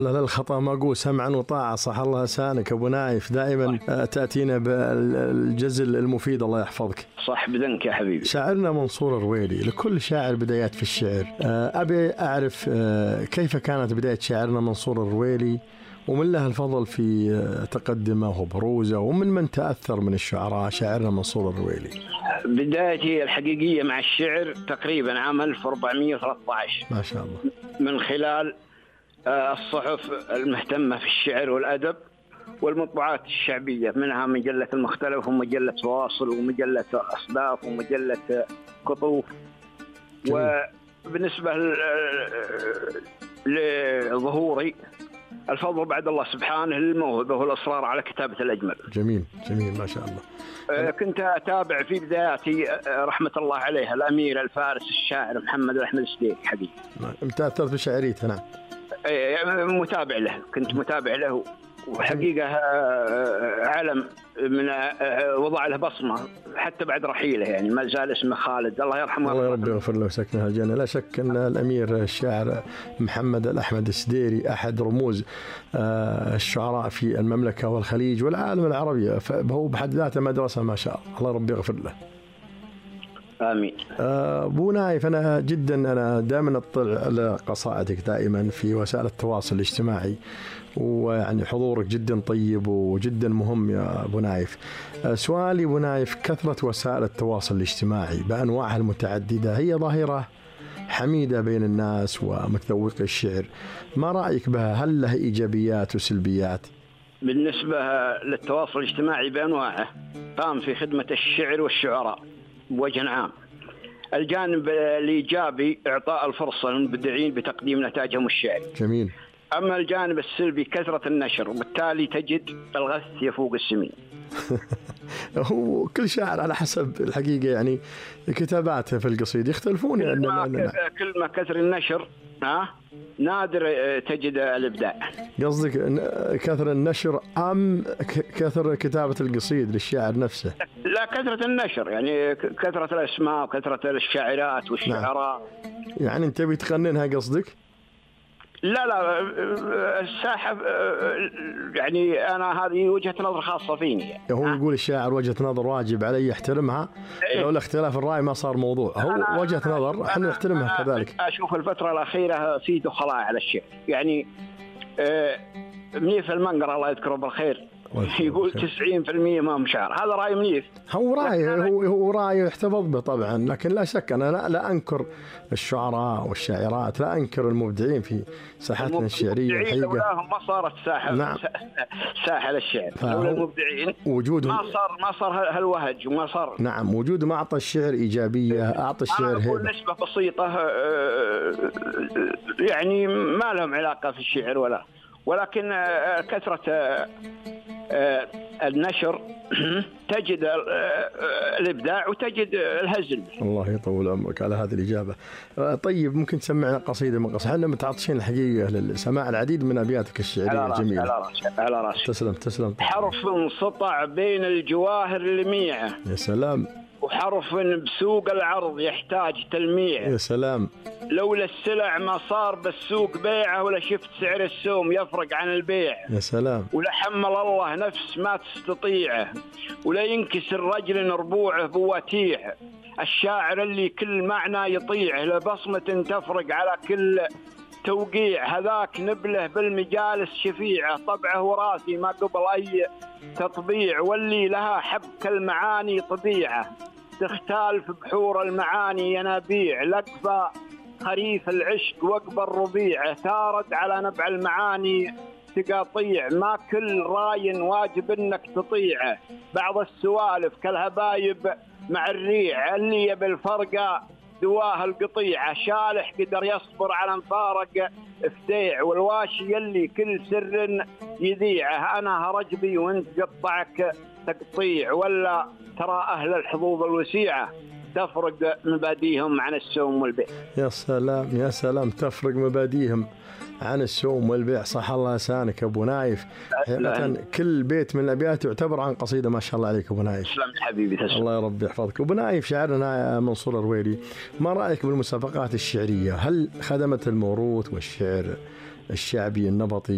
لا لا، الخطأ مقول سمعا وطاعة. صح الله لسانك أبو نايف، دائما تأتينا بالجزل المفيد. الله يحفظك. صح بذنك يا حبيبي. شاعرنا منصور الرويلي، لكل شاعر بدايات في الشعر. أبي أعرف كيف كانت بداية شاعرنا منصور الرويلي، ومن له الفضل في تقدمه وبروزه، ومن من تأثر من الشعراء شاعرنا منصور الرويلي؟ بدايتي الحقيقية مع الشعر تقريبا عام 1413 ما شاء الله، من خلال الصحف المهتمة في الشعر والأدب والمطبوعات الشعبية، منها مجلة المختلف ومجلة واصل ومجلة أصداف ومجلة قطوف. وبالنسبة لظهوري الفضل بعد الله سبحانه للموهبة والإصرار على كتابة الأجمل. جميل جميل ما شاء الله. كنت أتابع في بداياتي رحمة الله عليها الأمير الفارس الشاعر محمد الأحمد السديري حبيبي. تأثرت بشعريته؟ نعم. متابع له، كنت متابع له، وحقيقة علم من وضع له بصمة حتى بعد رحيله، يعني ما زال اسمه خالد الله يرحمه. الله ربي يغفر له ويسكنه الجنة. لا شك أن الأمير الشاعر محمد الأحمد السديري أحد رموز الشعراء في المملكة والخليج والعالم العربي، فهو بحد ذاته مدرسة ما شاء الله. الله ربي يغفر له. آمين. أبو نايف، أنا دائما أطلع على قصائدك دائما في وسائل التواصل الاجتماعي، ويعني حضورك جدا طيب وجدا مهم يا أبو نايف. سؤالي أبو نايف، كثرة وسائل التواصل الاجتماعي بأنواعها المتعددة هي ظاهرة حميدة بين الناس ومتذوقي الشعر، ما رأيك بها؟ هل لها إيجابيات وسلبيات؟ بالنسبة للتواصل الاجتماعي بأنواعه، قام في خدمة الشعر والشعراء بوجه عام. الجانب الإيجابي إعطاء الفرصة للمبدعين بتقديم نتاجهم الشعري. جميل. أما الجانب السلبي كثرة النشر، وبالتالي تجد الغث يفوق السمين. هو كل شاعر على حسب الحقيقة، يعني كتاباته في القصيد يختلفون. كل ما كثر النشر نادر تجد الإبداع. قصدك كثر النشر أم كثر كتابة القصيد للشاعر نفسه؟ لا، كثرة النشر، يعني كثرة الأسماء وكثرة الشاعرات والشعراء. يعني أنت بتقننها قصدك؟ لا الساحة، يعني أنا هذه وجهة نظر خاصة فيني. هو يقول الشاعر وجهة نظر واجب علي يحترمها، لولا اختلاف الرأي ما صار موضوع. هو وجهة نظر احنا نحترمها كذلك. أشوف الفترة الأخيرة في دخلاء على الشعر، يعني منيف المنقر الله يذكره بالخير يقول 90% ما هم شعر. هذا رأي منيف، هو رأي يحتفظ به طبعا، لكن لا شك أنا لا أنكر الشعراء والشاعرات، لا أنكر المبدعين في ساحتنا الشعرية الحقيقة. لولاهم ما صارت ساحة. نعم. ساحة للشعر، لولا المبدعين وجودهم ما صار هالوهج وما صار. نعم، وجودهم أعطى الشعر إيجابية، أعطى الشعر هيبة. أنا نسبة بسيطة يعني ما لهم علاقة في الشعر ولكن كثرة النشر تجد الإبداع وتجد الهزل. الله يطول عمرك على هذه الإجابة. طيب، ممكن تسمعنا قصيدة من قصائد؟ احنا متعطشين الحقيقة للسماع العديد من أبياتك الشعرية الجميلة. على راسي. تسلم. حرف سطع بين الجواهر لميعة. يا سلام. وحرف بسوق العرض يحتاج تلميع. يا سلام. لولا السلع ما صار بالسوق بيعه، ولا شفت سعر السوم يفرق عن البيع. يا سلام. ولا حمل الله نفس ما تستطيعه، ولا ينكسر رجل ربوعه بواتيع. الشاعر اللي كل معنى يطيعه، لبصمة تفرق على كل توقيع. هذاك نبله بالمجالس شفيعه، طبعه وراسي ما قبل أي تطبيع. واللي لها حبك المعاني طبيعه، تختال في بحور المعاني ينابيع. لقفة خريف العشق وقب الربيع، ثارد على نبع المعاني تقاطيع. ما كل راي واجب انك تطيعه، بعض السوالف كالهبايب مع الريع. اللي بالفرقة دواه القطيعة، شالح قدر يصبر على مفارق افتيع. والواشي اللي كل سر يذيعه، انا هرجبي وانت قطعك تقطيع. ولا ترى اهل الحظوظ الوسيعة تفرق مباديهم عن السوم والبيع. يا سلام يا سلام، تفرق مباديهم عن السوم والبيع. صح الله لسانك أبو نايف. كل بيت من الأبيات يعتبر عن قصيدة. ما شاء الله عليك أبو نايف. تسلم حبيبي، تسلم. الله ربي يحفظك. أبو نايف، شاعرنا منصور الرويلي، ما رأيك بالمسابقات الشعرية؟ هل خدمت الموروث والشعر الشعبي النبطي